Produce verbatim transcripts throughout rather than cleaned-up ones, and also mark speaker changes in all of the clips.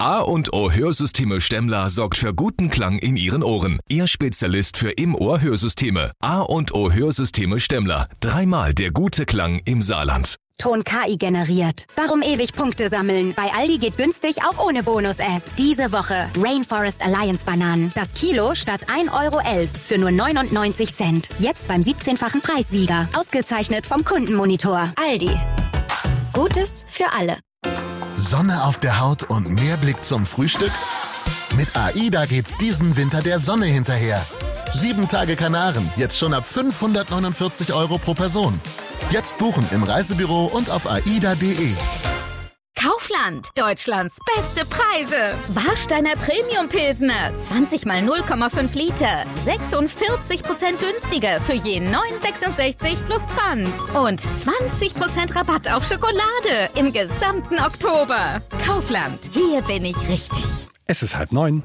Speaker 1: A und O Hörsysteme Stemmler sorgt für guten Klang in Ihren Ohren. Ihr Spezialist für Im-Ohr-Hörsysteme. A und O Hörsysteme Stemmler. Dreimal der gute Klang im Saarland.
Speaker 2: Ton K I generiert. Warum ewig Punkte sammeln? Bei Aldi geht günstig auch ohne Bonus-App. Diese Woche Rainforest Alliance Bananen. Das Kilo statt ein Euro elf für nur neunundneunzig Cent. Jetzt beim siebzehnfachen Preissieger. Ausgezeichnet vom Kundenmonitor. Aldi. Gutes für alle.
Speaker 3: Sonne auf der Haut und mehr Blick zum Frühstück? Mit AIDA geht's diesen Winter der Sonne hinterher. Sieben Tage Kanaren, jetzt schon ab fünfhundertneunundvierzig Euro pro Person. Jetzt buchen im Reisebüro und auf aida punkt de.
Speaker 4: Kaufland, Deutschlands beste Preise. Warsteiner Premium Pilsner, zwanzig mal null Komma fünf Liter, sechsundvierzig Prozent günstiger für je neun Euro sechsundsechzig plus Pfand. Und zwanzig Prozent Rabatt auf Schokolade im gesamten Oktober. Kaufland, hier bin ich richtig.
Speaker 5: Es ist halb neun.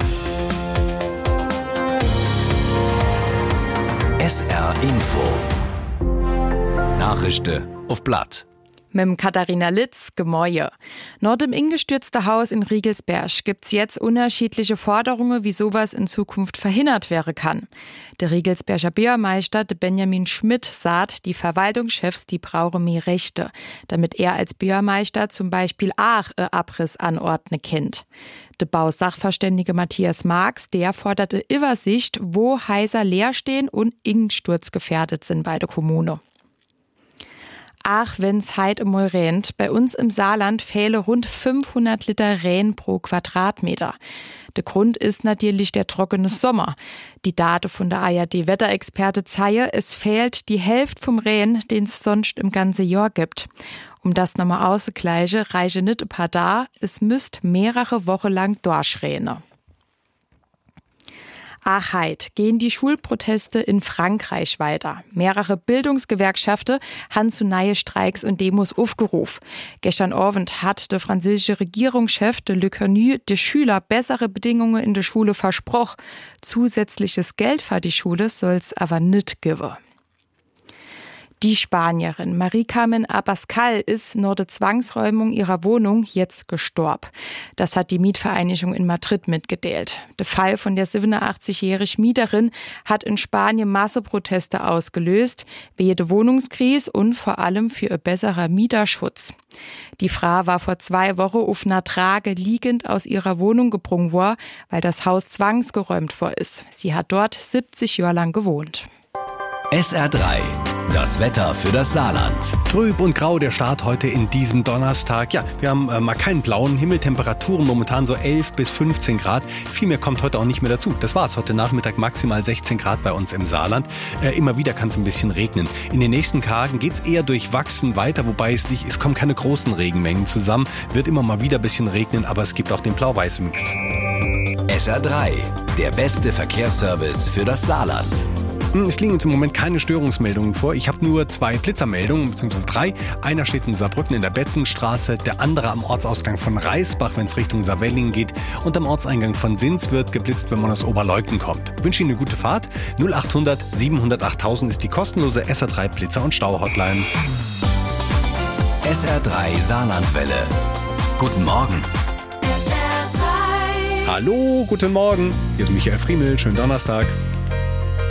Speaker 6: S R Info. Nachrichten auf Blatt.
Speaker 7: Mit dem Katharina Litz, Gemäue. Nach dem ingestürzten Haus in Riegelsberg gibt's jetzt unterschiedliche Forderungen, wie sowas in Zukunft verhindert werden kann. Der Riegelsberger Bürgermeister, der Benjamin Schmidt, sagt, die Verwaltungschefs, die brauchen mehr Rechte, damit er als Bürgermeister zum Beispiel auch einen Abriss anordnen kann. Der Bausachverständige Matthias Marx, der forderte Übersicht, wo Häuser leer stehen und insturzgefährdet sind bei der Kommune. Ach, wenn's heit emol rennt. Bei uns im Saarland fehlen rund fünfhundert Liter Rehn pro Quadratmeter. Der Grund ist natürlich der trockene Sommer. Die Daten von der A R D-Wetterexperte zeigen, es fehlt die Hälfte vom Rehn, den es sonst im ganzen Jahr gibt. Um das nochmal auszugleichen, reiche nicht ein paar da, es müsst mehrere Wochen lang durchrähnen. Ach, heit gehen die Schulproteste in Frankreich weiter. Mehrere Bildungsgewerkschaften haben zu neue Streiks und Demos aufgerufen. Gestern Abend hat der französische Regierungschef de Le Cornu den Schülern bessere Bedingungen in der Schule versprochen. Zusätzliches Geld für die Schule soll's aber nicht geben. Die Spanierin Marie-Carmen Abascal ist nach der Zwangsräumung ihrer Wohnung jetzt gestorben. Das hat die Mietvereinigung in Madrid mitgeteilt. Der Fall von der siebenundachtzigjährigen Mieterin hat in Spanien Masseproteste ausgelöst, wegen der Wohnungskrise und vor allem für einen besseren Mieterschutz. Die Frau war vor zwei Wochen auf einer Trage liegend aus ihrer Wohnung gebrungen worden, weil das Haus zwangsgeräumt worden ist. Sie hat dort siebzig Jahre lang gewohnt.
Speaker 6: S R drei. Das Wetter für das Saarland.
Speaker 5: Trüb und grau der Start heute in diesem Donnerstag. Ja, wir haben äh, mal keinen blauen Himmel. Temperaturen momentan so elf bis fünfzehn Grad. Viel mehr kommt heute auch nicht mehr dazu. Das war's. Heute Nachmittag maximal sechzehn Grad bei uns im Saarland. Äh, immer wieder kann es ein bisschen regnen. In den nächsten Tagen geht's eher durchwachsen weiter, wobei es nicht, es kommen keine großen Regenmengen zusammen. Wird immer mal wieder ein bisschen regnen, aber es gibt auch den blau-weißen Mix.
Speaker 6: S R drei. Der beste Verkehrsservice für das Saarland.
Speaker 5: Es liegen uns im Moment keine Störungsmeldungen vor. Ich habe nur zwei Blitzermeldungen, beziehungsweise drei. Einer steht in Saarbrücken in der Betzenstraße, der andere am Ortsausgang von Reisbach, wenn es Richtung Saarwellingen geht. Und am Ortseingang von Sins wird geblitzt, wenn man aus Oberleuten kommt. Ich wünsche Ihnen eine gute Fahrt. null achthundert siebenhundertacht achttausend ist die kostenlose S R drei Blitzer- und Stau-Hotline.
Speaker 6: S R drei Saarlandwelle. Guten Morgen.
Speaker 5: Hallo, guten Morgen. Hier ist Michael Friemel. Schönen Donnerstag.